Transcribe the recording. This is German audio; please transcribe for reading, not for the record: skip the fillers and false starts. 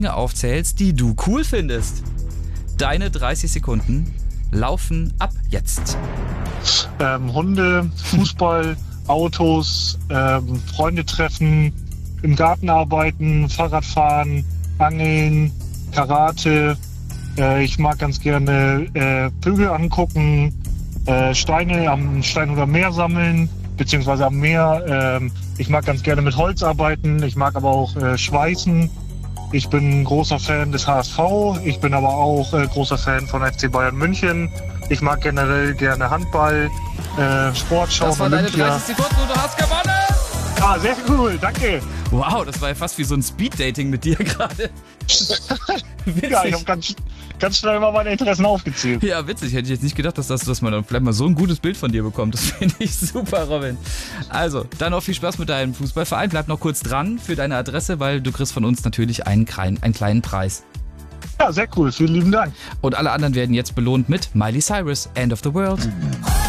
Dinge aufzählst, die du cool findest. Deine 30 Sekunden laufen ab jetzt. Hunde, Fußball, Autos, Freunde treffen, im Garten arbeiten, Fahrradfahren, Angeln, Karate. Ich mag ganz gerne Vögel angucken, Steine am Stein oder Meer sammeln, beziehungsweise am Meer. Ich mag ganz gerne mit Holz arbeiten, ich mag aber auch schweißen. Ich bin ein großer Fan des HSV, ich bin aber auch großer Fan von FC Bayern München. Ich mag generell gerne Handball, Sport schauen, Das waren deine Olympia. 30 Sekunden und du hast gewonnen! Ah, sehr cool, danke. Wow, das war ja fast wie so ein Speed-Dating mit dir gerade. Ja, ich habe ganz schnell mal meine Interessen aufgezählt. Ja, witzig. Hätte ich jetzt nicht gedacht, dass man dann vielleicht mal so ein gutes Bild von dir bekommt. Das finde ich super, Robin. Also, dann noch viel Spaß mit deinem Fußballverein. Bleib noch kurz dran für deine Adresse, weil du kriegst von uns natürlich einen kleinen Preis. Ja, sehr cool. Vielen lieben Dank. Und alle anderen werden jetzt belohnt mit Miley Cyrus, End of the World.